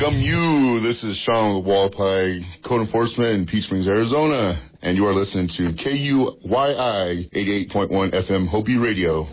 This is Sean with Wallapai Code Enforcement in Peach Springs, Arizona, and you are listening to KUYI 88.1 FM Hopi Radio.